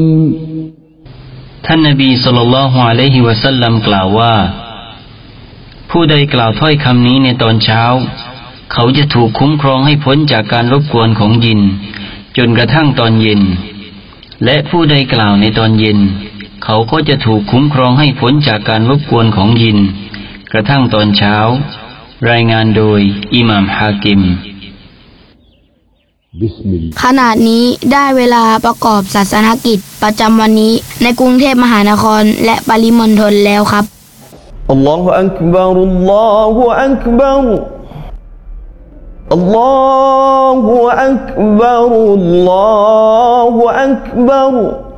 ท่านนบีศ็อลลัลลอฮุอะลัยฮิวะซัลลัมกล่าวว่าผู้ใดกล่าวถ้อยคำนี้ในตอนเช้าเขาจะถูกคุ้มครองให้พ้นจากการรบกวนของยินจนกระทั่งตอนเย็นและผู้ใดกล่าวในตอนเย็นเขาก็จะถูกคุ้มครองให้พ้นจากการรบกวนของยินกระทั่งตอนเช้ารายงานโดยอิหม่ามฮากิมขณะนี้ได้เวลาประกอบศาสนกิจประจำวันนี้ในกรุงเทพมหานครและปริมณฑลแล้วครับอัลลอฮฺอักบัรอัลลอฮฺอักบัรอัลลอฮฺอักบัรอัลลอฮฺอักบัร